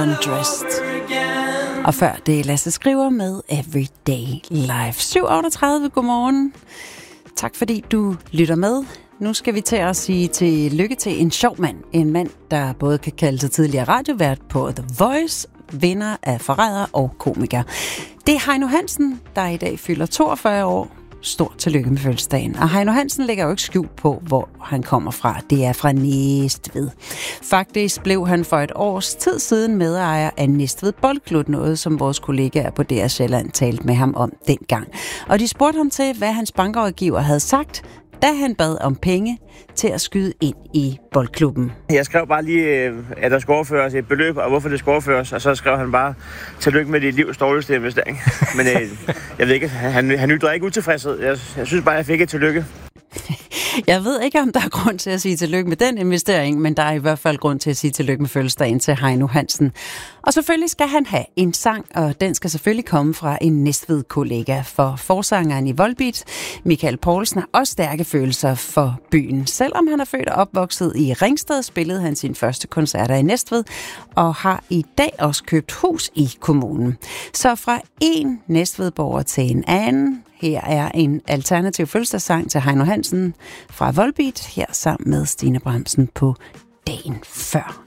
Undressed. Og før det Lasse Skriver med Everyday Life. 7:38, godmorgen. Tak fordi du lytter med. Nu skal vi til at sige tillykke til en sjov mand. En mand, der både kan kalde sig tidligere radiovært på The Voice, vinder af Forræder og komiker. Det er Heino Hansen, der i dag fylder 42 år. Stort tillykke med fødselsdagen. Og Heino Hansen lægger jo ikke skjult på, hvor han kommer fra. Det er fra Næstved. Faktisk blev han for et års tid siden medejer af Næstved Boldklub, noget som vores kollegaer på DR Sjælland talte med ham om dengang. Og de spurgte ham til, hvad hans bankrådgiver havde sagt, da han bad om penge til at skyde ind i boldklubben. Jeg skrev bare lige, at der skulle overføres et beløb, og hvorfor det skulle overføres, og så skrev han bare, tillykke med dit livs dårligste investering. Men jeg ved ikke, han ytrede ikke utilfredshed. Jeg synes bare, jeg fik et tillykke. Jeg ved ikke, om der er grund til at sige tillykke med den investering, men der er i hvert fald grund til at sige tillykke med fødselsdagen til Heino Hansen. Og selvfølgelig skal han have en sang, og den skal selvfølgelig komme fra en Næstved-kollega, for forsangeren i Volbeat, Michael Poulsen, har også stærke følelser for byen. Selvom han er født og opvokset i Ringsted, spillede han sine første koncerter i Næstved, og har i dag også købt hus i kommunen. Så fra en Næstved-borger til en anden. Her er en alternativ fødselsdagssang til Heino Hansen fra Volbeat, her sammen med Stine Bramsen på Dagen Før.